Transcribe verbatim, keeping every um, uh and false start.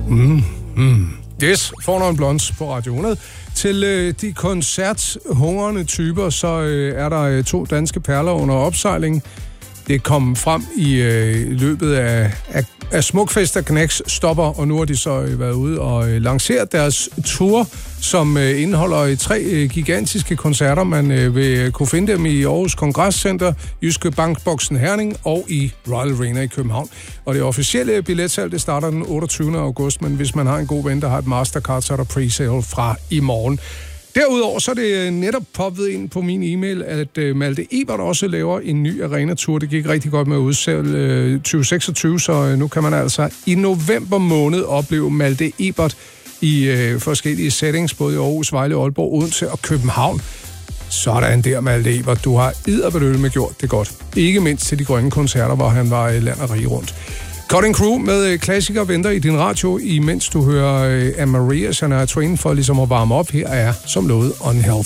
Mm, mm. Yes, Four Blondes på Radio hundrede. Til øh, de koncerthungrende typer, så øh, er der øh, to danske perler under opsejling. Det kom frem i øh, løbet af, af, af Smukfest og Knæks stopper, og nu har de så øh, været ude og øh, lanceret deres tour, som øh, indeholder øh, tre øh, gigantiske koncerter. Man øh, vil kunne finde dem i Aarhus Kongresscenter, Jyske Bankboksen Herning og i Royal Arena i København. Og det officielle billetsalg, det starter den otteogtyvende august, men hvis man har en god ven, der har et Mastercard, så er der pre-sale fra i morgen. Derudover så er det netop poppet ind på min e-mail, at uh, Malte Ebert også laver en ny arena-tour. Det gik rigtig godt med udsælge uh, tyve seksogtyve, så uh, nu kan man altså i november måned opleve Malte Ebert i uh, forskellige settings, både i Aarhus, Vejle, Aalborg, Odense og København. Sådan der, Malte Ebert. Du har edderbedølle med gjort det godt. Ikke mindst til de grønne koncerter, hvor han var i land og rige rundt. Cutting Crew med klassikere venter i din radio, imens du hører Anne Marie og Shania Twain for ligesom at varme op. Her er som lovet Unhealthy.